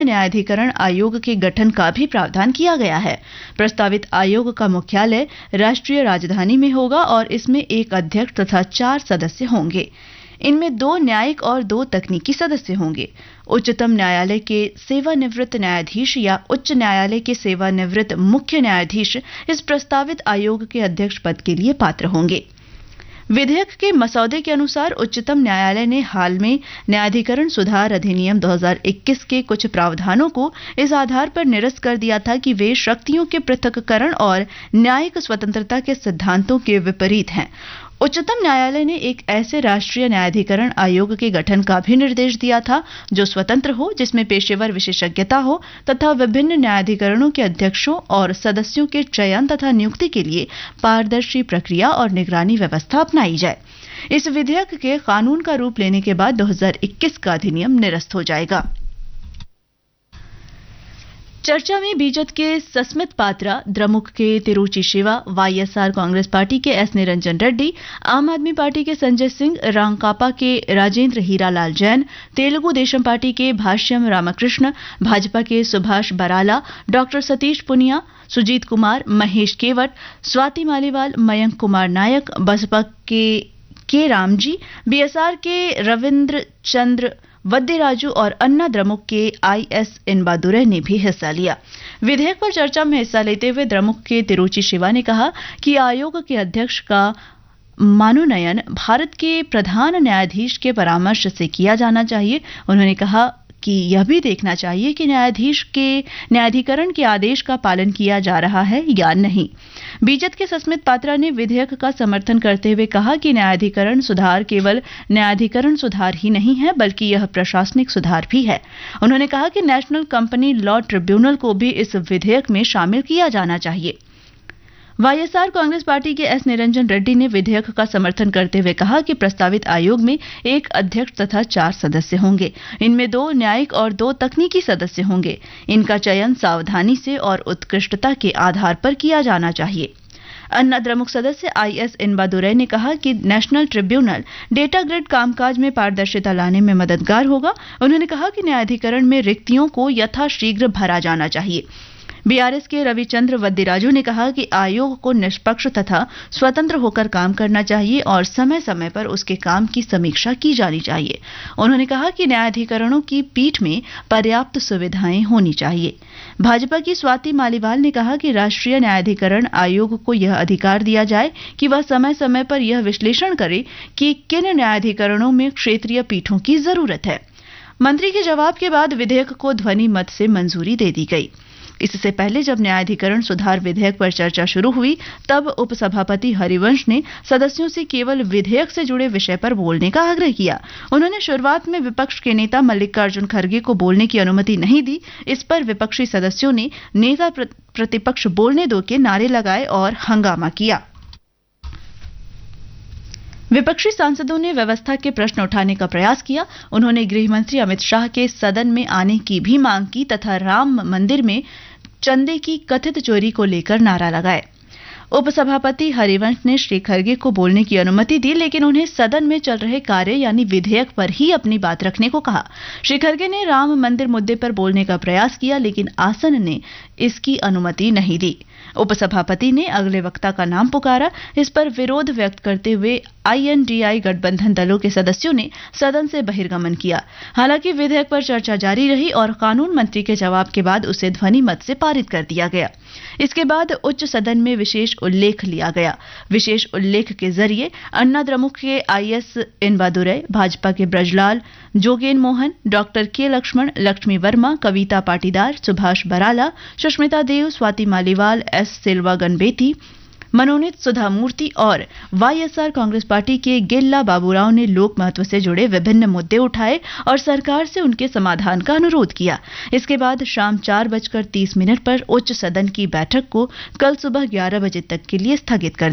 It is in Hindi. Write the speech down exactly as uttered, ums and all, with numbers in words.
न्यायाधिकरण आयोग के गठन का भी प्रावधान किया गया है। प्रस्तावित आयोग का मुख्यालय राष्ट्रीय राजधानी में होगा और इसमें एक अध्यक्ष तथा चार सदस्य होंगे। इनमें दो न्यायिक और दो तकनीकी सदस्य होंगे। उच्चतम न्यायालय के सेवानिवृत्त न्यायाधीश या उच्च न्यायालय के सेवानिवृत्त मुख्य न्यायाधीश इस प्रस्तावित आयोग के अध्यक्ष पद के लिए पात्र होंगे। विधेयक के मसौदे के अनुसार उच्चतम न्यायालय ने हाल में न्यायाधिकरण सुधार अधिनियम दो हज़ार इक्कीस के कुछ प्रावधानों को इस आधार पर निरस्त कर दिया था कि वे शक्तियों के पृथक्करण और न्यायिक स्वतंत्रता के सिद्धांतों के विपरीत हैं। उच्चतम न्यायालय ने एक ऐसे राष्ट्रीय न्यायाधिकरण आयोग के गठन का भी निर्देश दिया था जो स्वतंत्र हो, जिसमें पेशेवर विशेषज्ञता हो तथा विभिन्न न्यायाधिकरणों के अध्यक्षों और सदस्यों के चयन तथा नियुक्ति के लिए पारदर्शी प्रक्रिया और निगरानी व्यवस्था अपनाई जाए। इस विधेयक के कानून का रूप लेने के बाद दो हज़ार इक्कीस का अधिनियम निरस्त हो जाएगा। चर्चा में बीजद के सस्मित पात्रा, द्रमुक के तिरुचि शिवा, वाईएसआर कांग्रेस पार्टी के एस निरंजन रेड्डी, आम आदमी पार्टी के संजय सिंह, रांकापा के राजेंद्र हीरालाल जैन, तेलुगु देशम पार्टी के भाष्यम रामकृष्ण, भाजपा के सुभाष बराला, डॉक्टर सतीश पुनिया, सुजीत कुमार, महेश केवट, स्वाति मालीवाल, मयंक कुमार नायक, बसपा के के रामजी, बीएसआर के रविंद्र चंद्र वद्यराजू और अन्ना द्रमुक के आई एस इनबादुरै ने भी हिस्सा लिया। विधेयक पर चर्चा में हिस्सा लेते हुए द्रमुक के तिरुचि शिवा ने कहा कि आयोग के अध्यक्ष का मनोनयन भारत के प्रधान न्यायाधीश के परामर्श से किया जाना चाहिए। उन्होंने कहा कि यह भी देखना चाहिए कि न्यायाधीश के न्यायाधिकरण के आदेश का पालन किया जा रहा है या नहीं। बीजद के सस्मित पात्रा ने विधेयक का समर्थन करते हुए कहा कि न्यायाधिकरण सुधार केवल न्यायाधिकरण सुधार ही नहीं है, बल्कि यह प्रशासनिक सुधार भी है। उन्होंने कहा कि नेशनल कंपनी लॉ ट्रिब्यूनल को भी इस विधेयक में शामिल किया जाना चाहिए। वाईएसआर कांग्रेस पार्टी के एस निरंजन रेड्डी ने विधेयक का समर्थन करते हुए कहा कि प्रस्तावित आयोग में एक अध्यक्ष तथा चार सदस्य होंगे। इनमें दो न्यायिक और दो तकनीकी सदस्य होंगे। इनका चयन सावधानी से और उत्कृष्टता के आधार पर किया जाना चाहिए। अन्ना द्रमुक सदस्य आई एस इनबादुरै ने कहा कि नेशनल ट्रिब्यूनल डेटा ग्रिड कामकाज में पारदर्शिता लाने में मददगार होगा। उन्होंने कहा कि न्यायाधिकरण में रिक्तियों को यथाशीघ्र भरा जाना चाहिए। बीआरएस के रविचंद्र वद्यराजू ने कहा कि आयोग को निष्पक्ष तथा स्वतंत्र होकर काम करना चाहिए और समय समय पर उसके काम की समीक्षा की जानी चाहिए। उन्होंने कहा कि न्यायाधिकरणों की पीठ में पर्याप्त सुविधाएं होनी चाहिए। भाजपा की स्वाति मालीवाल ने कहा कि राष्ट्रीय न्यायाधिकरण आयोग को यह अधिकार दिया जाए कि वह समय समय पर यह विश्लेषण करे कि किन न्यायाधिकरणों में क्षेत्रीय पीठों की जरूरत है। मंत्री के जवाब के बाद विधेयक को ध्वनि मत से मंजूरी दे दी गई। इससे पहले जब न्यायाधिकरण सुधार विधेयक पर चर्चा शुरू हुई, तब उपसभापति हरिवंश ने सदस्यों से केवल विधेयक से जुड़े विषय पर बोलने का आग्रह किया। उन्होंने शुरुआत में विपक्ष के नेता मल्लिकार्जुन खड़गे को बोलने की अनुमति नहीं दी। इस पर विपक्षी सदस्यों ने नेता प्रतिपक्ष बोलने दो के नारे लगाए और हंगामा किया। विपक्षी सांसदों ने व्यवस्था के प्रश्न उठाने का प्रयास किया। उन्होंने गृह मंत्री अमित शाह के सदन में आने की भी मांग की तथा राम मंदिर में चंदे की कथित चोरी को लेकर नारा लगाए। उपसभापति हरिवंश ने श्री खड़गे को बोलने की अनुमति दी, लेकिन उन्हें सदन में चल रहे कार्य यानी विधेयक पर ही अपनी बात रखने को कहा। श्री खड़गे ने राम मंदिर मुद्दे पर बोलने का प्रयास किया, लेकिन आसन ने इसकी अनुमति नहीं दी। उपसभापति ने अगले वक्ता का नाम पुकारा। इस पर विरोध व्यक्त करते हुए आईएनडीआई गठबंधन दलों के सदस्यों ने सदन से बहिर्गमन किया। हालांकि विधेयक पर चर्चा जारी रही और कानून मंत्री के जवाब के बाद उसे ध्वनि मत से पारित कर दिया गया। इसके बाद उच्च सदन में विशेष उल्लेख लिया गया। विशेष उल्लेख के जरिए अन्ना द्रमुक के आई एस इनबादुरै, भाजपा के ब्रजलाल, जोगेन मोहन, डॉक्टर के लक्ष्मण, लक्ष्मी वर्मा, कविता पाटीदार, सुभाष बराला, सुष्मिता देव, स्वाति मालीवाल, एस सिल्वा गणबेती, मनोनीत सुधा मूर्ति और वाईएसआर कांग्रेस पार्टी के गेल्ला बाबूराव ने लोक महत्व से जुड़े विभिन्न मुद्दे उठाए और सरकार से उनके समाधान का अनुरोध किया। इसके बाद शाम चार बजकर तीस मिनट पर उच्च सदन की बैठक को कल सुबह ग्यारह बजे तक के लिए स्थगित कर